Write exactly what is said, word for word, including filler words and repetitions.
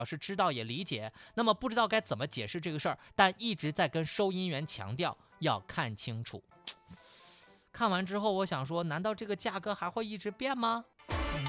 表示知道也理解，那么不知道该怎么解释这个事儿，但一直在跟收银员强调要看清楚。看完之后，我想说，难道这个价格还会一直变吗？